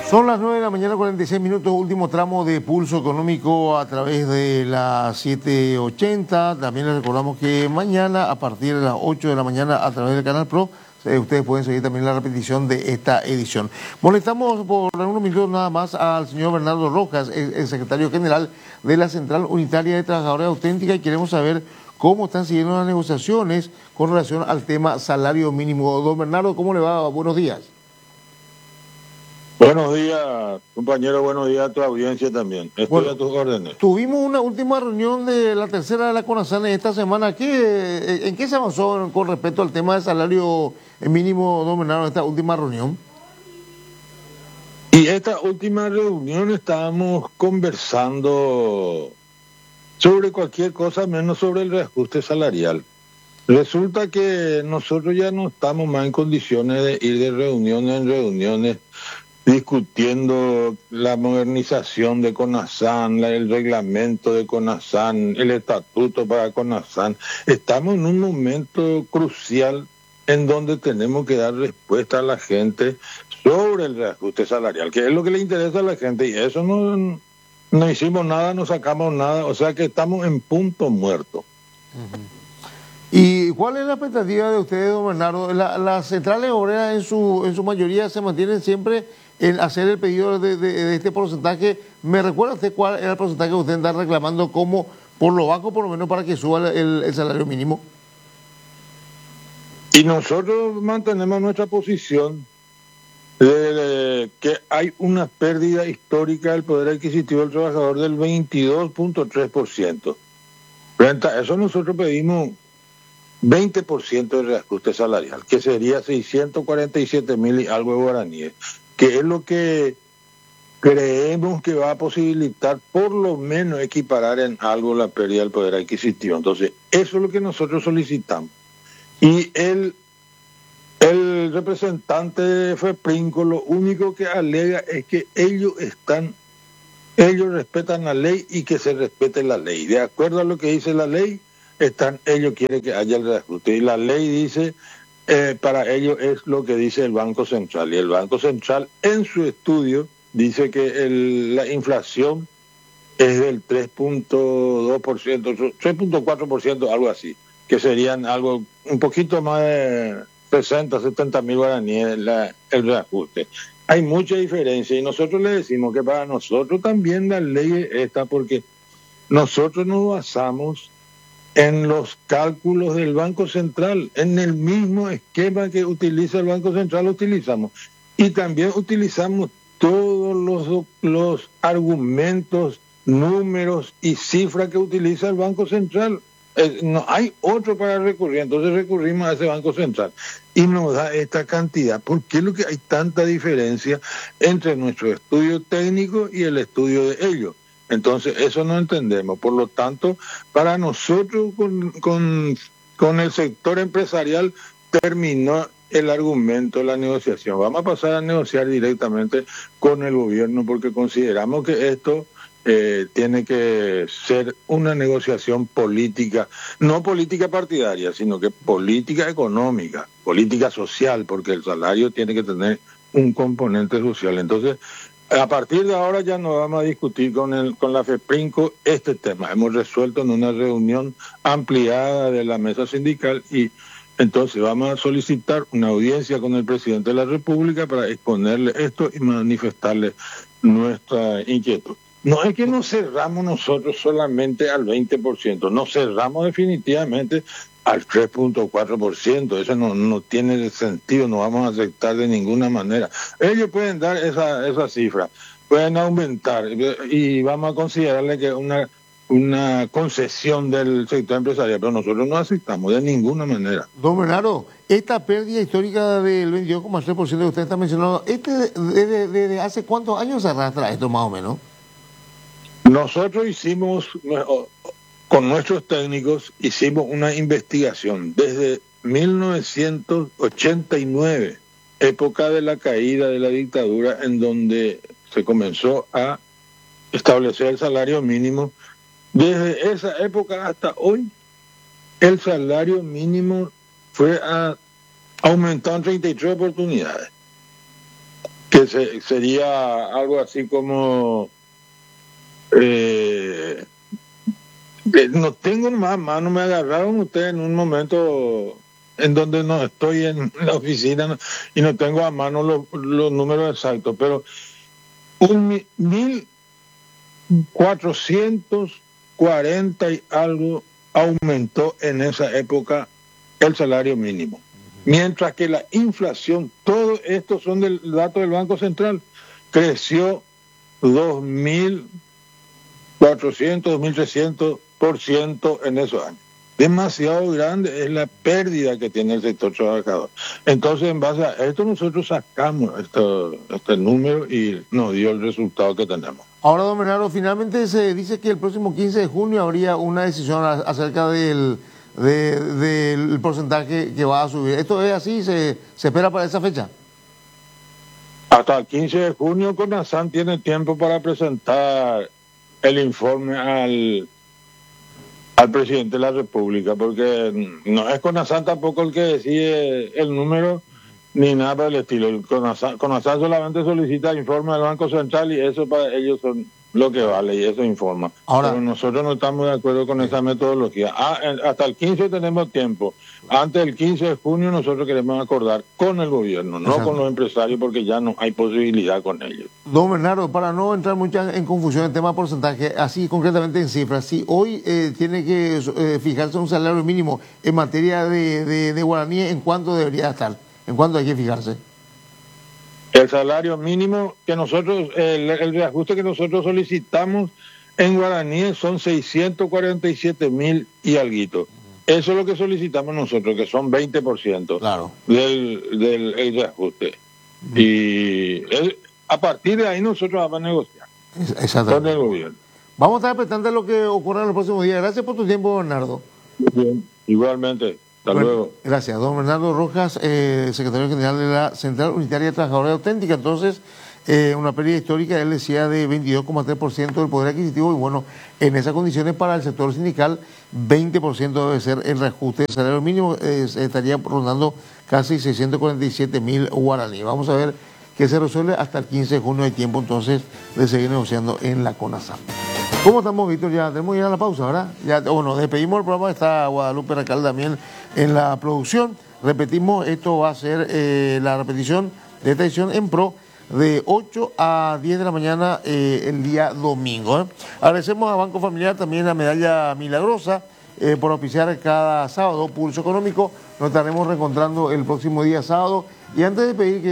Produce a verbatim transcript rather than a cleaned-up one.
Son las nueve de la mañana, cuarenta y seis minutos, último tramo de Pulso Económico a través de la siete ochenta. También les recordamos que mañana a partir de las ocho de la mañana a través del Canal Pro, eh, ustedes pueden seguir también la repetición de esta edición. Molestamos por algunos minutos nada más al señor Bernardo Rojas, el, el secretario general de la Central Unitaria de Trabajadores Auténticos, y queremos saber cómo están siguiendo las negociaciones con relación al tema salario mínimo. Don Bernardo, ¿cómo le va? Buenos días. Buenos días, compañero, buenos días a tu audiencia también. Estoy bueno, a tus órdenes. Tuvimos una última reunión de la tercera de la CONASAN esta semana. ¿Qué, ¿En qué se avanzó con respecto al tema del salario mínimo, don Bernardo, en esta última reunión? Y esta última reunión estábamos conversando sobre cualquier cosa menos sobre el reajuste salarial. Resulta que nosotros ya no estamos más en condiciones de ir de reuniones en reuniones discutiendo la modernización de CONASAN, el reglamento de CONASAN, el estatuto para CONASAN. Estamos en un momento crucial en donde tenemos que dar respuesta a la gente sobre el reajuste salarial, que es lo que le interesa a la gente, y eso no, no hicimos nada, no sacamos nada, o sea que estamos en punto muerto. Uh-huh. ¿Y cuál es la expectativa de ustedes, don Bernardo? La, las centrales obreras en su en su mayoría se mantienen siempre en hacer el pedido de, de, de este porcentaje. ¿Me recuerda usted cuál era el porcentaje que usted está reclamando como por lo bajo, por lo menos para que suba el, el salario mínimo? Y nosotros mantenemos nuestra posición de, de que hay una pérdida histórica del poder adquisitivo del trabajador del veintidós punto tres por ciento. Frente a eso nosotros pedimos veinte por ciento de reajuste salarial, que sería seiscientos cuarenta y siete mil y algo de guaraníes, que es lo que creemos que va a posibilitar por lo menos equiparar en algo la pérdida del poder adquisitivo. Entonces, eso es lo que nosotros solicitamos. Y el, el representante de FEPRINCO lo único que alega es que ellos están, ellos respetan la ley y que se respete la ley. De acuerdo a lo que dice la ley, están, ellos quieren que haya el reajuste. Y la ley dice, eh, para ellos es lo que dice el Banco Central. Y el Banco Central en su estudio dice que el, la inflación es del tres punto dos por ciento, tres punto cuatro por ciento, algo así, que serían algo un poquito más de sesenta, setenta mil guaraníes la, el reajuste. Hay mucha diferencia y nosotros le decimos que para nosotros también la ley es esta, porque nosotros nos basamos en los cálculos del Banco Central, en el mismo esquema que utiliza el Banco Central lo utilizamos. Y también utilizamos todos los, los argumentos, números y cifras que utiliza el Banco Central. Eh, no hay otro para recurrir, entonces recurrimos a ese Banco Central y nos da esta cantidad. ¿Por qué es lo que hay tanta diferencia entre nuestro estudio técnico y el estudio de ellos? Entonces, eso no entendemos. Por lo tanto, para nosotros, con, con, con el sector empresarial, terminó el argumento de la negociación. Vamos a pasar a negociar directamente con el gobierno porque consideramos que esto eh, tiene que ser una negociación política, no política partidaria, sino que política económica, política social, porque el salario tiene que tener un componente social. Entonces, a partir de ahora ya no vamos a discutir con el con la FEPRINCO este tema. Hemos resuelto en una reunión ampliada de la mesa sindical y entonces vamos a solicitar una audiencia con el presidente de la República para exponerle esto y manifestarle nuestra inquietud. No es que nos cerramos nosotros solamente al veinte por ciento, nos cerramos definitivamente al tres punto cuatro por ciento, eso no, no tiene sentido, no vamos a aceptar de ninguna manera. Ellos pueden dar esa, esa cifra, pueden aumentar y vamos a considerarle que una, una concesión del sector empresarial, pero nosotros no aceptamos de ninguna manera. Don Bernardo, esta pérdida histórica del veintidós coma tres por ciento que usted está mencionando, ¿este desde, desde hace cuántos años se arrastra esto más o menos? Nosotros hicimos... Con nuestros técnicos hicimos una investigación desde mil novecientos ochenta y nueve, época de la caída de la dictadura, en donde se comenzó a establecer el salario mínimo. Desde esa época hasta hoy, el salario mínimo fue a, aumentado en treinta y tres oportunidades, que se, sería algo así como... Eh, no tengo más mano, me agarraron ustedes en un momento en donde no estoy en la oficina no, y no tengo a mano los, los números exactos, pero un mil cuatrocientos cuarenta y algo aumentó en esa época el salario mínimo, mientras que la inflación, todo esto son del dato del Banco Central, creció dos mil cuatrocientos, dos mil trescientos por ciento en esos años. Demasiado grande es la pérdida que tiene el sector trabajador. Entonces, en base a esto, nosotros sacamos esto, este número y nos dio el resultado que tenemos. Ahora, don Bernardo, finalmente se dice que el próximo quince de junio habría una decisión acerca del, de, del porcentaje que va a subir. ¿Esto es así? ¿Se, se espera para esa fecha? Hasta el quince de junio, CONASAN tiene tiempo para presentar el informe al, al presidente de la República, porque no es CONASAN tampoco el que decide el número ni nada por el estilo. El CONASAN, CONASAN solamente solicita informe del Banco Central y eso para ellos son lo que vale y eso informa. Ahora, pero nosotros no estamos de acuerdo con esa metodología. Ah, hasta el quince tenemos tiempo. Antes del quince de junio nosotros queremos acordar con el gobierno, no exacto, con los empresarios, porque ya no hay posibilidad con ellos. Don Bernardo, para no entrar mucho en confusión en tema de porcentaje, así concretamente en cifras, si hoy eh, tiene que eh, fijarse un salario mínimo en materia de, de, de guaraní, ¿en cuánto debería estar? ¿En cuánto hay que fijarse? El salario mínimo que nosotros, el, el reajuste que nosotros solicitamos en guaraníes son seiscientos cuarenta y siete mil y alguito. Eso es lo que solicitamos nosotros, que son veinte por ciento claro, del, del el reajuste. Mm. Y el, a partir de ahí nosotros vamos a negociar con el gobierno. Vamos a estar pendientes de lo que ocurra en los próximos días. Gracias por tu tiempo, Bernardo. Bien, igualmente. Hasta bueno, luego. Gracias. Don Bernardo Rojas, eh, secretario general de la Central Unitaria de Trabajadores Auténtica. Entonces, eh, una pérdida histórica, él decía, de veintidós coma tres por ciento del poder adquisitivo y bueno, en esas condiciones para el sector sindical, veinte por ciento debe ser el reajuste del salario mínimo, eh, estaría rondando casi seiscientos cuarenta y siete mil guaraní. Vamos a ver qué se resuelve hasta el quince de junio, hay tiempo entonces de seguir negociando en la CONASAM. ¿Cómo estamos, Víctor? Ya tenemos que ir a la pausa, ¿verdad? Ya, bueno, despedimos el programa, está Guadalupe Racal también en la producción. Repetimos, esto va a ser eh, la repetición de esta edición en Pro de ocho a diez de la mañana eh, el día domingo. ¿eh? Agradecemos a Banco Familiar también la medalla milagrosa eh, por auspiciar cada sábado Pulso Económico. Nos estaremos reencontrando el próximo día sábado. Y antes de pedir que